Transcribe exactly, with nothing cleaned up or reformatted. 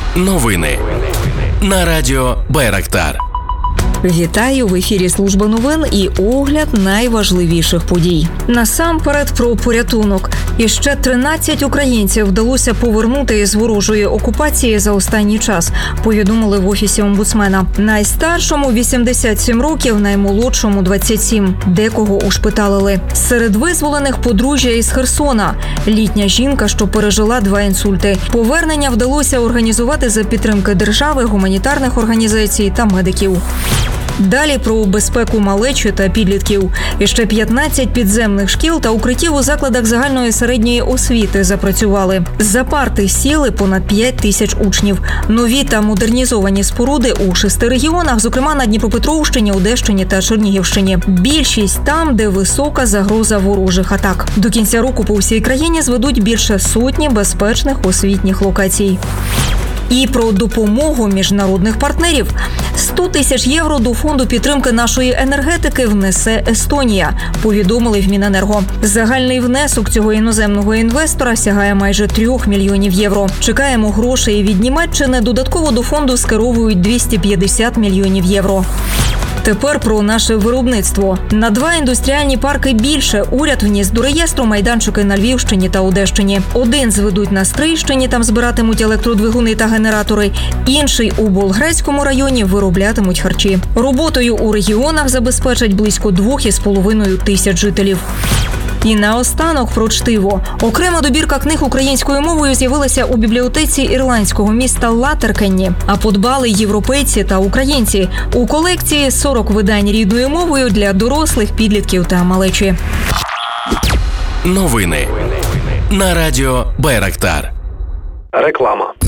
Новини на радіо Байрактар. Вітаю! В ефірі Служба новин і огляд найважливіших подій. Насамперед про порятунок. І ще тринадцять українців вдалося повернути із ворожої окупації за останній час, повідомили в Офісі омбудсмена. Найстаршому – вісімдесят сім років, наймолодшому – двадцять сім. Декого ушпиталили. Серед визволених подружжя із Херсона. Літня жінка, що пережила два інсульти. Повернення вдалося організувати за підтримки держави, гуманітарних організацій та медиків. Далі про безпеку малечі та підлітків. І ще п'ятнадцять підземних шкіл та укриттів у закладах загальної середньої освіти запрацювали. За парти сіли понад п'ять тисяч учнів. Нові та модернізовані споруди у шести регіонах, зокрема на Дніпропетровщині, Одещині та Чернігівщині. Більшість там, де висока загроза ворожих атак. До кінця року по всій країні зведуть більше сотні безпечних освітніх локацій. І про допомогу міжнародних партнерів. сто тисяч євро до фонду підтримки нашої енергетики внесе Естонія, повідомили в Міненерго. Загальний внесок цього іноземного інвестора сягає майже трьох мільйонів євро. Чекаємо грошей від Німеччини. Додатково до фонду скеровують двісті п'ятдесят мільйонів євро. Тепер про наше виробництво. На два індустріальні парки більше уряд вніс до реєстру майданчики на Львівщині та Одещині. Один зведуть на Стрийщині, там збиратимуть електродвигуни та генератори. Інший у Болградському районі вироблятимуть харчі. Роботою у регіонах забезпечать близько двох із половиною тисяч жителів. І наостанок про чтиво. Окрема добірка книг українською мовою з'явилася у бібліотеці ірландського міста Латеркенні. А подбали європейці та українці. У колекції сорок видань рідною мовою для дорослих, підлітків та малечі. Новини на радіо Байрактар. Реклама.